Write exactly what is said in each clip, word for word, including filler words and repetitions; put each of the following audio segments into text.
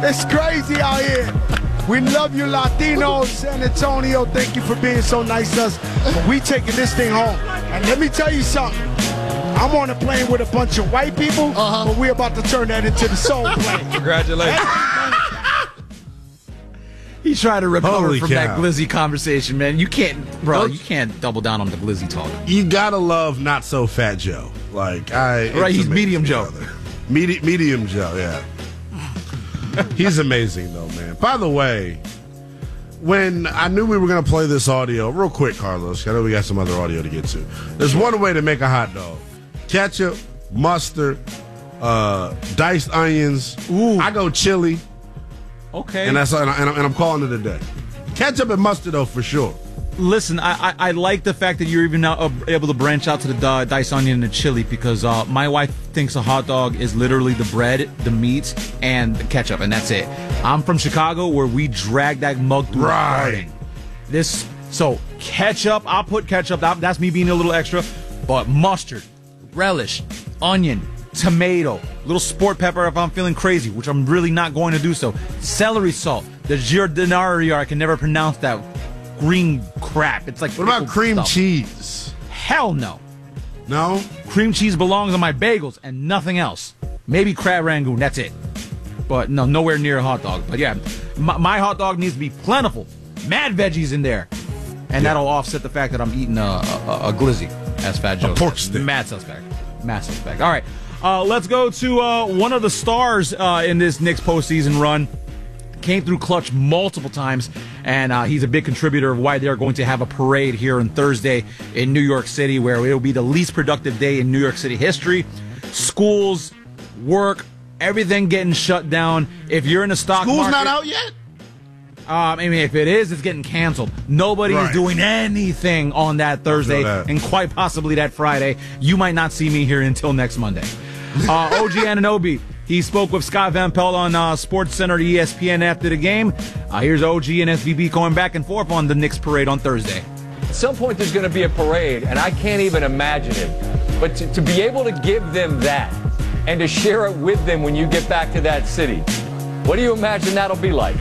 It's crazy out here. We love you, Latinos. San Antonio, thank you for being so nice to us. But we taking this thing home. And let me tell you something. I'm on a plane with a bunch of white people, uh-huh. but we're about to turn that into the soul plane. Congratulations. He's trying to recover Holy from cow. that glizzy conversation, man. You can't, bro, you can't double down on the glizzy talk. You gotta love Not So Fat Joe. Like, I. Right, he's amazing, Medium Joe. Medi- medium Joe, yeah. He's amazing, though, man. By the way, when I knew we were going to play this audio, real quick, Carlos, I know we got some other audio to get to. There's one way to make a hot dog. Ketchup, mustard, uh, diced onions. Ooh. I go chili. Okay. And that's and, I, and I'm and I'm calling it a day. Ketchup and mustard, though, for sure. Listen, I, I, I like the fact that you're even now uh, able to branch out to the uh, diced onion and the chili because uh, my wife thinks a hot dog is literally the bread, the meat, and the ketchup, and that's it. I'm from Chicago where we drag that mug through Right. the garden. This, so ketchup, I'll put ketchup, that, that's me being a little extra, but mustard, relish, onion, tomato, little sport pepper if I'm feeling crazy, which I'm really not going to do so, celery salt, the giardinaria, I can never pronounce that green crap. It's like What about cream stuff. cheese? Hell no. No? Cream cheese belongs on my bagels and nothing else. Maybe crab rangoon, that's it. But no, nowhere near a hot dog. But yeah, my, my hot dog needs to be plentiful. Mad veggies in there. And Yeah. that'll offset the fact that I'm eating a, a, a glizzy, as Fat Joe pork said. stick. Mad suspect. Mad suspect. All right, uh, let's go to uh, one of the stars uh, in this Knicks postseason run. Came through clutch multiple times, and uh, he's a big contributor of why they're going to have a parade here on Thursday in New York City, where it will be the least productive day in New York City history. Schools, work, everything getting shut down. If you're in the stock School's market, not out yet? Um, I mean, if it is, it's getting canceled. Nobody Right. is doing anything on that Thursday, that. and quite possibly that Friday. You might not see me here until next Monday. Uh, O G Anunoby, he spoke with Scott Van Pelt on uh, Sports Center E S P N after the game. Uh, here's O G and S V B going back and forth on the Knicks parade on Thursday. At some point, there's going to be a parade, and I can't even imagine it. But to, to be able to give them that and to share it with them when you get back to that city, what do you imagine that'll be like?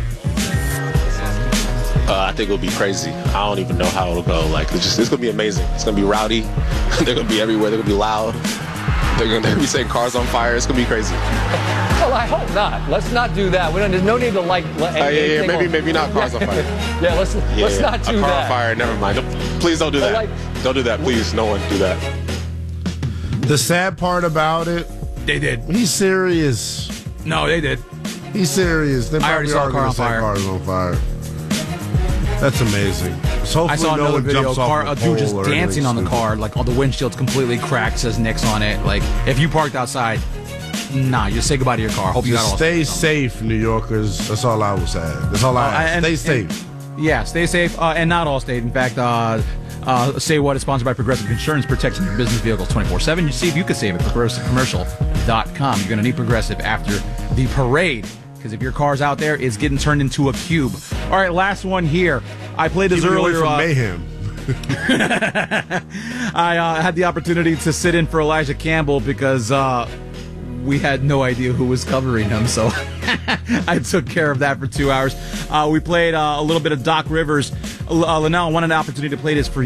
Uh, I think it'll be crazy. I don't even know how it'll go. Like, it's just, it's gonna be amazing. It's gonna be rowdy. They're gonna be everywhere. They're gonna be loud. They're gonna, they're gonna be setting cars on fire. It's gonna be crazy. Well, I hope not. Let's not do that. We don't, there's no need to like. Let Uh, yeah, yeah, anything maybe, on- maybe not cars on fire. Yeah, let's Yeah, let's yeah. not do a car that. on fire. Never mind. Don't- Please don't do that. Like- Don't do that. Please, no one do that. The sad part about it, They did. he's serious. No, they did. He's serious. They I already probably saw a are car gonna on set fire. cars on fire. That's amazing. So hopefully I saw no another one video, jumps car, off a the dude just pole or dancing anything on the stupid. car, like all the windshield's completely cracked, says Knicks on it. Like, if you parked outside, nah, just say goodbye to your car. Hope you got Just all stay safe, New Yorkers. That's all I will say. That's all I Uh, ask. and- Stay and- safe. Yeah, stay safe, uh, and not all state. In fact, uh, uh, Say What is sponsored by Progressive Insurance, protecting your business vehicles twenty-four seven. You see if you can save it, progressive commercial dot com. You're going to need Progressive after the parade, because if your car's out there, it's getting turned into a cube. All right, last one here. I played this Keep me away earlier. from uh, mayhem. I uh, had the opportunity to sit in for Elijah Campbell because uh, we had no idea who was covering him, so I took care of that for two hours. Uh, we played uh, a little bit of Doc Rivers. Uh, Linnell wanted an opportunity to play this for